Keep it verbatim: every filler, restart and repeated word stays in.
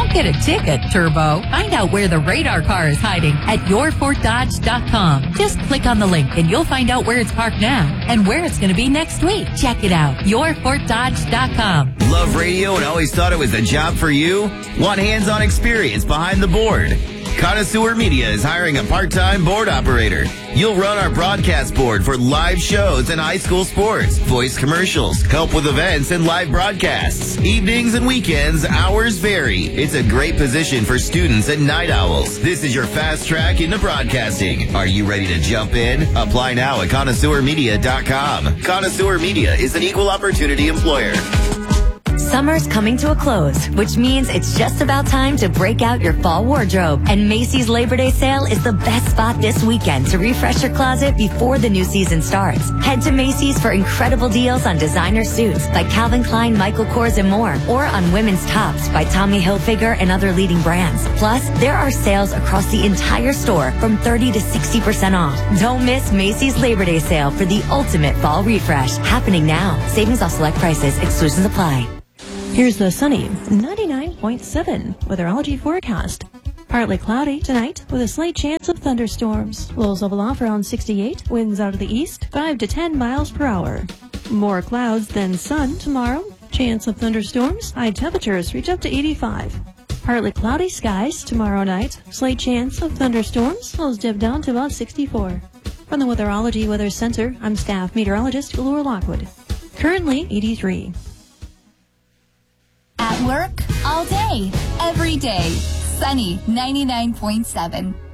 Don't get a ticket, Turbo. Find out where the radar car is hiding at your fort dodge dot com. Just click on the link and you'll find out where it's parked now and where it's going to be next week. Check it out. your fort dodge dot com. Love radio and always thought it was a job for you? Want hands-on experience behind the board? Connoisseur Media is hiring a part-time board operator. You'll run our broadcast board for live shows and high school sports, voice commercials, help with events and live broadcasts. Evenings and weekends, hours vary. It's a great position for students and night owls. This is your fast track into broadcasting. Are you ready to jump in? Apply now at connoisseur media dot com. Connoisseur Media is an equal opportunity employer. Summer's coming to a close, which means it's just about time to break out your fall wardrobe. And Macy's Labor Day sale is the best spot this weekend to refresh your closet before the new season starts. Head to Macy's for incredible deals on designer suits by Calvin Klein, Michael Kors, and more, or on women's tops by Tommy Hilfiger and other leading brands. Plus, there are sales across the entire store from thirty to sixty percent off. Don't miss Macy's Labor Day sale for the ultimate fall refresh, happening now. Savings off select prices. Exclusions apply. Here's the sunny ninety-nine point seven weatherology forecast. Partly cloudy tonight with a slight chance of thunderstorms. Lows level off around sixty-eight, winds out of the east five to ten miles per hour. More clouds than sun tomorrow. Chance of thunderstorms. High temperatures reach up to eighty-five. Partly cloudy skies tomorrow night. Slight chance of thunderstorms. Lows dip down to about sixty-four. From the Weatherology Weather Center, I'm staff meteorologist Laura Lockwood. Currently eighty-three. At work, all day, every day. Sunny ninety-nine point seven.